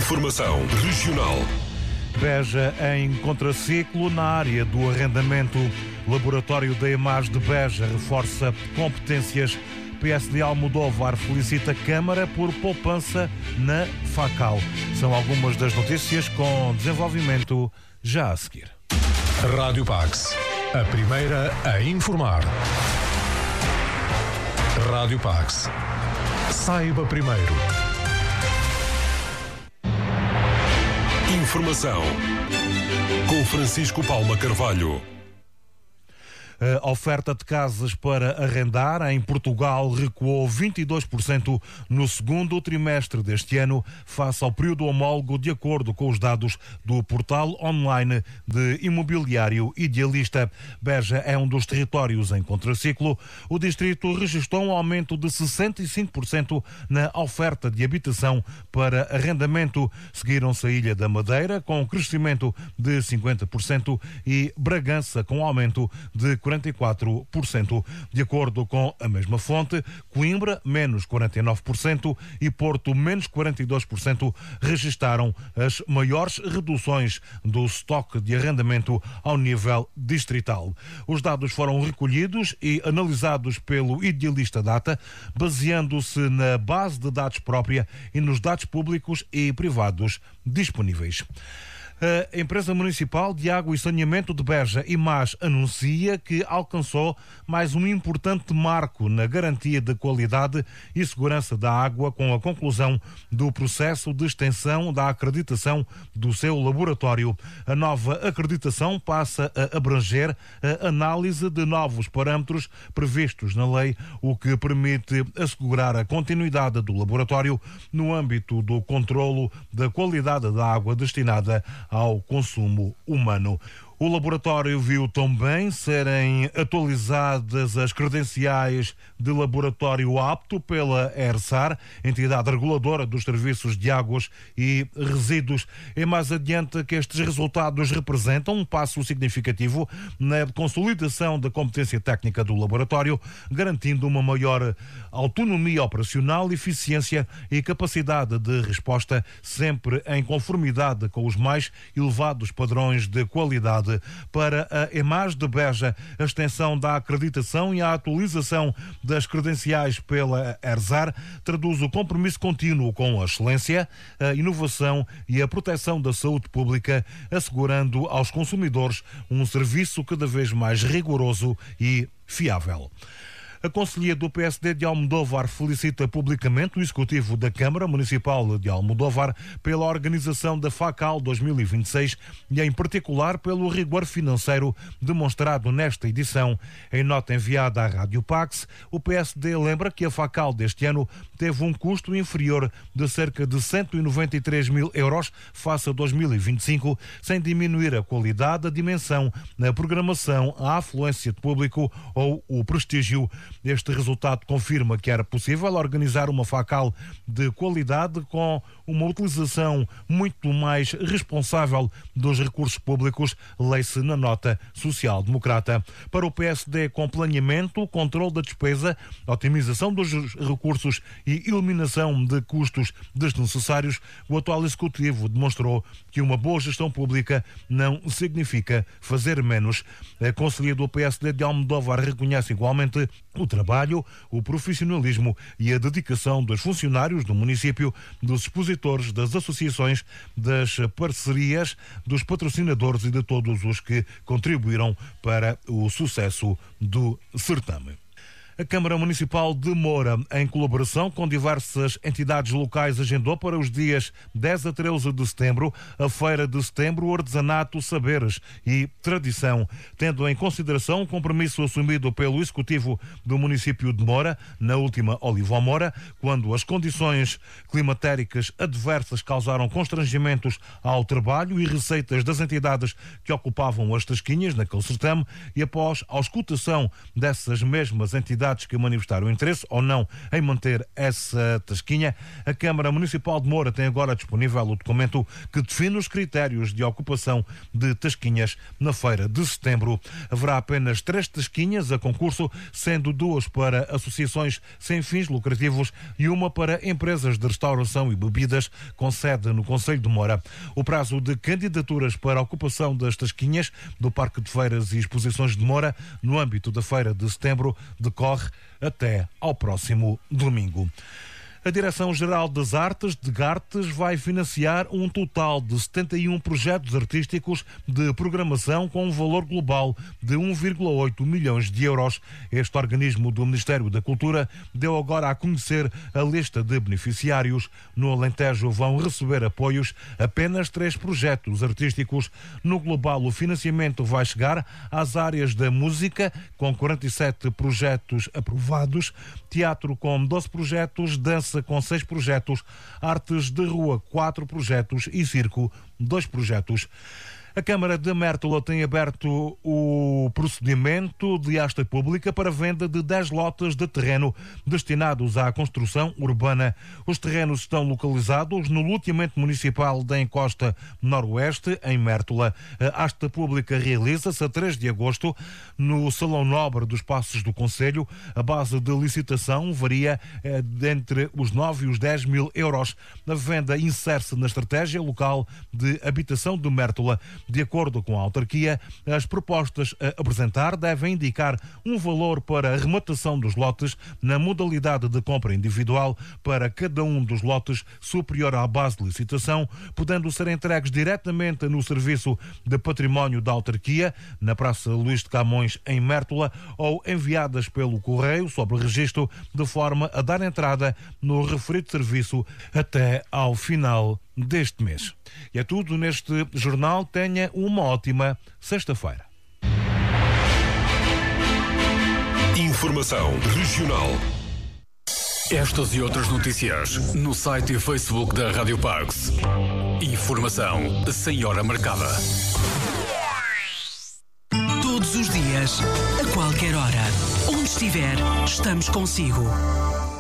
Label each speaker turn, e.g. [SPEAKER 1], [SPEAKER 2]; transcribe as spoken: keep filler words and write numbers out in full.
[SPEAKER 1] Informação regional.
[SPEAKER 2] Beja em contraciclo na área do arrendamento. Laboratório da EMAS de Beja reforça competências. P S D Almodóvar felicita a Câmara por poupança na FACAL. São algumas das notícias com desenvolvimento já a seguir.
[SPEAKER 1] Rádio Pax, a primeira a informar. Rádio Pax. Saiba primeiro. Informação com Francisco Palma Carvalho.
[SPEAKER 2] A oferta de casas para arrendar em Portugal recuou vinte e dois por cento no segundo trimestre deste ano, face ao período homólogo, de acordo com os dados do portal online de imobiliário Idealista. Beja é um dos territórios em contraciclo. O distrito registrou um aumento de sessenta e cinco por cento na oferta de habitação para arrendamento. Seguiram-se a Ilha da Madeira, com um crescimento de cinquenta por cento, e Bragança, com um aumento de quarenta e quatro por cento. De acordo com a mesma fonte, Coimbra, menos quarenta e nove por cento, e Porto, menos quarenta e dois por cento, registaram as maiores reduções do estoque de arrendamento ao nível distrital. Os dados foram recolhidos e analisados pelo Idealista Data, baseando-se na base de dados própria e nos dados públicos e privados disponíveis. A Empresa Municipal de Água e Saneamento de Beja, EMAS, anuncia que alcançou mais um importante marco na garantia de qualidade e segurança da água com a conclusão do processo de extensão da acreditação do seu laboratório. A nova acreditação passa a abranger a análise de novos parâmetros previstos na lei, o que permite assegurar a continuidade do laboratório no âmbito do controlo da qualidade da água destinada ao consumo humano. O laboratório viu também serem atualizadas as credenciais de laboratório apto pela ERSAR, entidade reguladora dos serviços de águas e resíduos. É mais adiante que estes resultados representam um passo significativo na consolidação da competência técnica do laboratório, garantindo uma maior autonomia operacional, eficiência e capacidade de resposta, sempre em conformidade com os mais elevados padrões de qualidade. Para a EMAS de Beja, a extensão da acreditação e a atualização das credenciais pela ERSAR traduz o compromisso contínuo com a excelência, a inovação e a proteção da saúde pública, assegurando aos consumidores um serviço cada vez mais rigoroso e fiável. A conselheira do P S D de Almodóvar felicita publicamente o Executivo da Câmara Municipal de Almodóvar pela organização da FACAL dois mil e vinte e seis e, em particular, pelo rigor financeiro demonstrado nesta edição. Em nota enviada à Rádio Pax, o P S D lembra que a FACAL deste ano teve um custo inferior de cerca de cento e noventa e três mil euros face a dois mil e vinte e cinco, sem diminuir a qualidade, a dimensão, a programação, a afluência de público ou o prestígio. Este resultado confirma que era possível organizar uma FACAL de qualidade com uma utilização muito mais responsável dos recursos públicos, lê-se na nota social-democrata. Para o P S D, com planeamento, controle da despesa, otimização dos recursos e eliminação de custos desnecessários, o atual Executivo demonstrou que uma boa gestão pública não significa fazer menos. A conselheira do P S D de Almodóvar reconhece igualmente o trabalho, o profissionalismo e a dedicação dos funcionários do município, dos expositores, das associações, das parcerias, dos patrocinadores e de todos os que contribuíram para o sucesso do certame. A Câmara Municipal de Moura, em colaboração com diversas entidades locais, agendou para os dias dez a treze de setembro a Feira de Setembro, Artesanato, Saberes e Tradição, tendo em consideração o compromisso assumido pelo Executivo do município de Moura, na última Olivomora, quando as condições climatéricas adversas causaram constrangimentos ao trabalho e receitas das entidades que ocupavam as tasquinhas naquele certame, e após a auscultação dessas mesmas entidades, entidades que manifestaram interesse ou não em manter essa tasquinha. A Câmara Municipal de Moura tem agora disponível o documento que define os critérios de ocupação de tasquinhas na feira de setembro. Haverá apenas três tasquinhas a concurso, sendo duas para associações sem fins lucrativos e uma para empresas de restauração e bebidas com sede no Concelho de Moura. O prazo de candidaturas para a ocupação das tasquinhas do Parque de Feiras e Exposições de Moura, no âmbito da feira de setembro, decorre até ao próximo domingo. A Direção-Geral das Artes de Gartes vai financiar um total de setenta e um projetos artísticos de programação com um valor global de um vírgula oito milhões de euros. Este organismo do Ministério da Cultura deu agora a conhecer a lista de beneficiários. No Alentejo vão receber apoios apenas três projetos artísticos. No global, o financiamento vai chegar às áreas da música, com quarenta e sete projetos aprovados, teatro com doze projetos, dança com seis projetos, artes de rua quatro projetos e circo dois projetos. A Câmara de Mértola tem aberto o procedimento de asta pública para venda de dez lotes de terreno destinados à construção urbana. Os terrenos estão localizados no loteamento municipal da Encosta Noroeste, em Mértola. A asta pública realiza-se a três de agosto no Salão Nobre dos Passos do Concelho. A base de licitação varia entre os nove e os dez mil euros. A venda insere-se na estratégia local de habitação de Mértola. De acordo com a autarquia, as propostas a apresentar devem indicar um valor para a arrematação dos lotes na modalidade de compra individual para cada um dos lotes superior à base de licitação, podendo ser entregues diretamente no Serviço de Património da autarquia, na Praça Luís de Camões, em Mértola, ou enviadas pelo correio sob registro, de forma a dar entrada no referido serviço até ao final deste mês. E é tudo neste jornal. Tenha uma ótima sexta-feira.
[SPEAKER 1] Informação regional.
[SPEAKER 3] Estas e outras notícias no site e Facebook da Rádio Parks. Informação sem hora marcada.
[SPEAKER 4] Todos os dias, a qualquer hora, onde estiver, estamos consigo.